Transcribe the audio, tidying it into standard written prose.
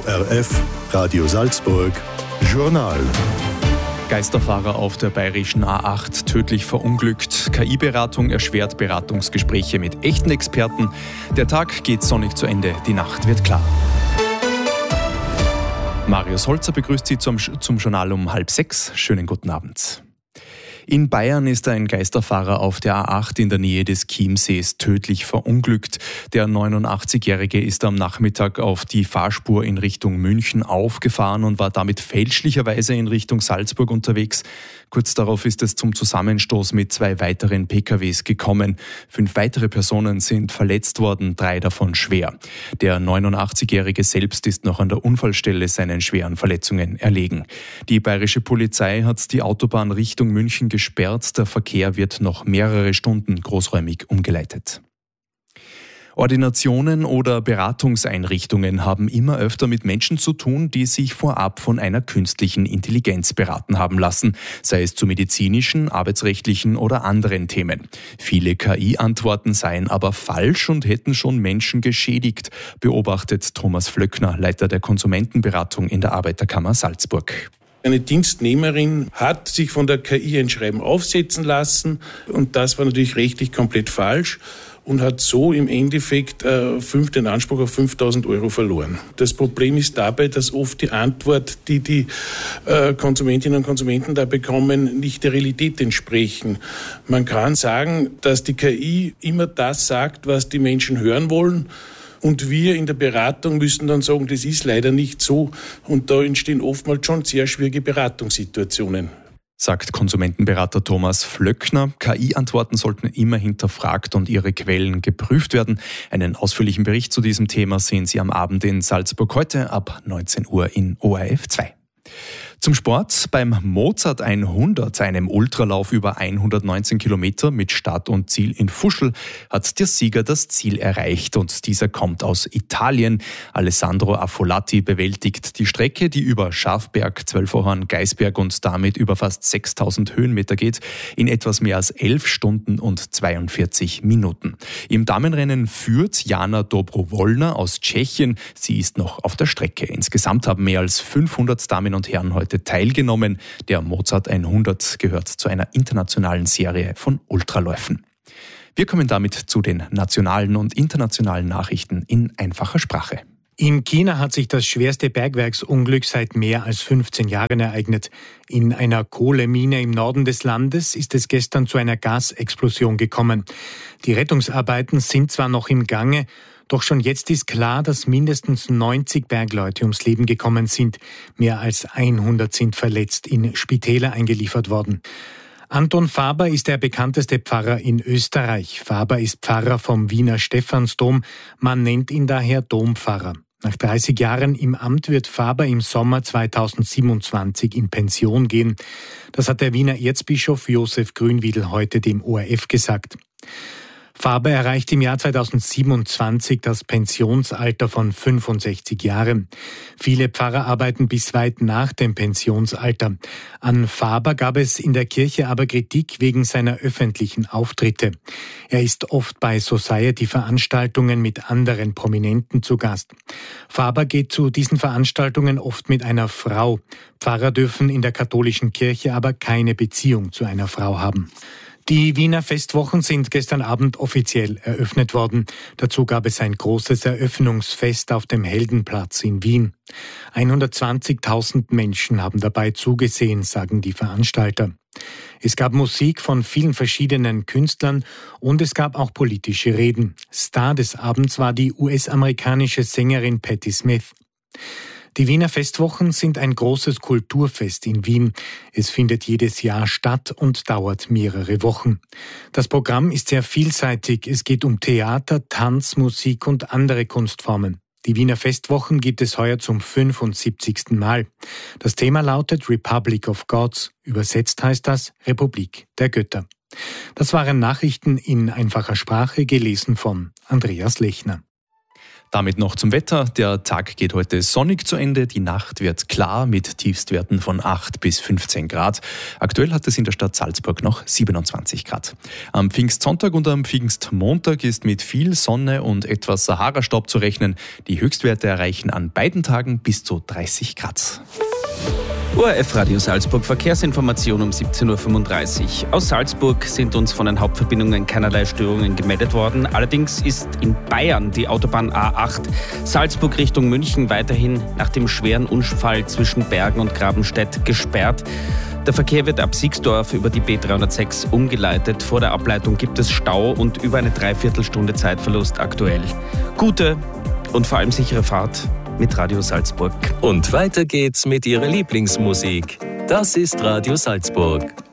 ORF Radio Salzburg Journal. Geisterfahrer auf der bayerischen A8 tödlich verunglückt. KI-Beratung erschwert Beratungsgespräche mit echten Experten. Der Tag geht sonnig zu Ende, die Nacht wird klar. Marius Holzer begrüßt Sie zum Journal um 5:30. Schönen guten Abend. In Bayern ist ein Geisterfahrer auf der A8 in der Nähe des Chiemsees tödlich verunglückt. Der 89-Jährige ist am Nachmittag auf die Fahrspur in Richtung München aufgefahren und war damit fälschlicherweise in Richtung Salzburg unterwegs. Kurz darauf ist es zum Zusammenstoß mit 2 weiteren PKWs gekommen. 5 weitere Personen sind verletzt worden, 3 davon schwer. Der 89-Jährige selbst ist noch an der Unfallstelle seinen schweren Verletzungen erlegen. Die bayerische Polizei hat die Autobahn Richtung München gesperrt. Der Verkehr wird noch mehrere Stunden großräumig umgeleitet. Ordinationen oder Beratungseinrichtungen haben immer öfter mit Menschen zu tun, die sich vorab von einer künstlichen Intelligenz beraten haben lassen, sei es zu medizinischen, arbeitsrechtlichen oder anderen Themen. Viele KI-Antworten seien aber falsch und hätten schon Menschen geschädigt, beobachtet Thomas Flöckner, Leiter der Konsumentenberatung in der Arbeiterkammer Salzburg. Eine Dienstnehmerin hat sich von der KI ein Schreiben aufsetzen lassen und das war natürlich rechtlich komplett falsch und hat so im Endeffekt den Anspruch auf 5.000 Euro verloren. Das Problem ist dabei, dass oft die Antwort, die Konsumentinnen und Konsumenten da bekommen, nicht der Realität entsprechen. Man kann sagen, dass die KI immer das sagt, was die Menschen hören wollen. Und wir in der Beratung müssen dann sagen, das ist leider nicht so. Und da entstehen oftmals schon sehr schwierige Beratungssituationen. Sagt Konsumentenberater Thomas Flöckner. KI-Antworten sollten immer hinterfragt und ihre Quellen geprüft werden. Einen ausführlichen Bericht zu diesem Thema sehen Sie am Abend in Salzburg heute ab 19 Uhr in ORF 2. Zum Sport. Beim Mozart 100, einem Ultralauf über 119 Kilometer mit Start und Ziel in Fuschl, hat der Sieger das Ziel erreicht und dieser kommt aus Italien. Alessandro Affollati bewältigt die Strecke, die über Schafberg, Zwölferhorn, Geisberg und damit über fast 6.000 Höhenmeter geht, in etwas mehr als 11 Stunden und 42 Minuten. Im Damenrennen führt Jana Dobrowolna aus Tschechien. Sie ist noch auf der Strecke. Insgesamt haben mehr als 500 Damen und Herren heute teilgenommen. Der Mozart 100 gehört zu einer internationalen Serie von Ultraläufen. Wir kommen damit zu den nationalen und internationalen Nachrichten in einfacher Sprache. In China hat sich das schwerste Bergwerksunglück seit mehr als 15 Jahren ereignet. In einer Kohlemine im Norden des Landes ist es gestern zu einer Gasexplosion gekommen. Die Rettungsarbeiten sind zwar noch im Gange, doch schon jetzt ist klar, dass mindestens 90 Bergleute ums Leben gekommen sind. Mehr als 100 sind verletzt in Spitäler eingeliefert worden. Anton Faber ist der bekannteste Pfarrer in Österreich. Faber ist Pfarrer vom Wiener Stephansdom. Man nennt ihn daher Dompfarrer. Nach 30 Jahren im Amt wird Faber im Sommer 2027 in Pension gehen. Das hat der Wiener Erzbischof Josef Grünwiedl heute dem ORF gesagt. Faber erreicht im Jahr 2027 das Pensionsalter von 65 Jahren. Viele Pfarrer arbeiten bis weit nach dem Pensionsalter. An Faber gab es in der Kirche aber Kritik wegen seiner öffentlichen Auftritte. Er ist oft bei Society-Veranstaltungen mit anderen Prominenten zu Gast. Faber geht zu diesen Veranstaltungen oft mit einer Frau. Pfarrer dürfen in der katholischen Kirche aber keine Beziehung zu einer Frau haben. Die Wiener Festwochen sind gestern Abend offiziell eröffnet worden. Dazu gab es ein großes Eröffnungsfest auf dem Heldenplatz in Wien. 120.000 Menschen haben dabei zugesehen, sagen die Veranstalter. Es gab Musik von vielen verschiedenen Künstlern und es gab auch politische Reden. Star des Abends war die US-amerikanische Sängerin Patti Smith. Die Wiener Festwochen sind ein großes Kulturfest in Wien. Es findet jedes Jahr statt und dauert mehrere Wochen. Das Programm ist sehr vielseitig. Es geht um Theater, Tanz, Musik und andere Kunstformen. Die Wiener Festwochen gibt es heuer zum 75. Mal. Das Thema lautet Republic of Gods. Übersetzt heißt das Republik der Götter. Das waren Nachrichten in einfacher Sprache, gelesen von Andreas Lechner. Damit noch zum Wetter. Der Tag geht heute sonnig zu Ende. Die Nacht wird klar mit Tiefstwerten von 8 bis 15 Grad. Aktuell hat es in der Stadt Salzburg noch 27 Grad. Am Pfingstsonntag und am Pfingstmontag ist mit viel Sonne und etwas Sahara-Staub zu rechnen. Die Höchstwerte erreichen an beiden Tagen bis zu 30 Grad. ORF Radio Salzburg, Verkehrsinformation um 17.35 Uhr. Aus Salzburg sind uns von den Hauptverbindungen keinerlei Störungen gemeldet worden. Allerdings ist in Bayern die Autobahn A8 Salzburg Richtung München weiterhin nach dem schweren Unfall zwischen Bergen und Grabenstedt gesperrt. Der Verkehr wird ab Siegsdorf über die B306 umgeleitet. Vor der Ableitung gibt es Stau und über eine Dreiviertelstunde Zeitverlust aktuell. Gute und vor allem sichere Fahrt mit Radio Salzburg. Und weiter geht's mit Ihrer Lieblingsmusik. Das ist Radio Salzburg.